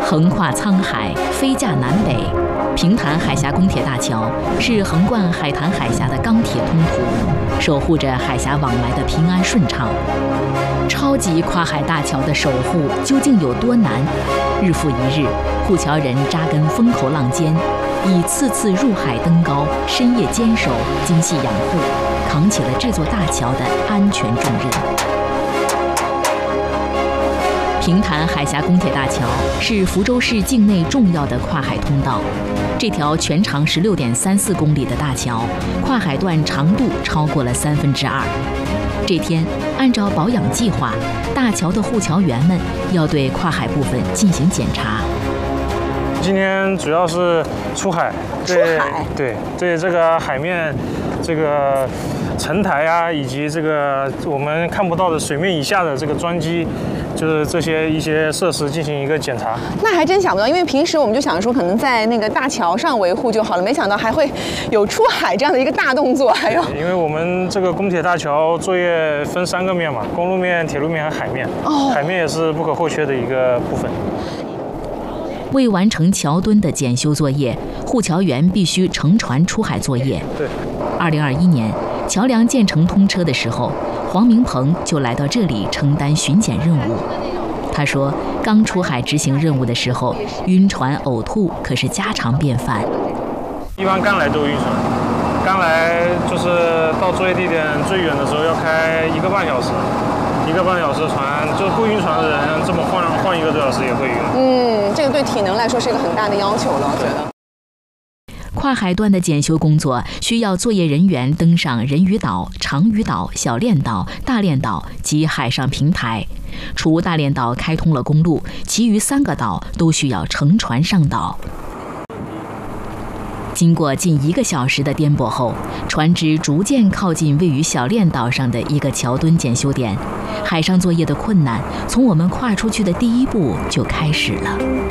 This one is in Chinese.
横跨沧海，飞架南北，平潭海峡公铁大桥是横贯海坛海峡的钢铁通途，守护着海峡往来的平安顺畅。超级跨海大桥的守护究竟有多难？日复一日，护桥人扎根风口浪尖，以次次入海登高、深夜坚守、精细养护，扛起了这座大桥的安全重任。平潭海峡公铁大桥是福州市境内重要的跨海通道。这条全长16.34公里的大桥，跨海段长度超过了2/3。这天，按照保养计划，大桥的护桥员们要对跨海部分进行检查。 今天主要是出海，对这个海面，这个沉台啊，以及这个我们看不到的水面以下的这个桩基，就是这些一些设施进行一个检查。 那还真想不到，因为平时我们就想说可能在那个大桥上维护就好了，没想到还会有出海这样的一个大动作。还有， 因为我们这个公铁大桥作业分3个面嘛，公路面、铁路面和海面。海面也是不可或缺的一个部分。 为完成桥墩的检修作业，护桥员必须乘船出海作业。 对。 2021年，桥梁建成通车的时候，黄明鹏就来到这里承担巡检任务。他说，刚出海执行任务的时候，晕船呕吐可是家常便饭。 一般刚来都晕船，刚来就是到作业地点最远的时候要开1个半小时。1个半小时的船，就不晕船的人这么换1个多小时也会晕。 这个对体能来说是一个很大的要求了，我觉得。 跨海段的检修工作需要作业人员登上人鱼岛、长屿岛、小练岛、大练岛及海上平台。除大练岛开通了公路，其余3个岛都需要乘船上岛。经过近1个小时的颠簸后，船只逐渐靠近位于小练岛上的一个桥墩检修点。海上作业的困难从我们跨出去的第一步就开始了。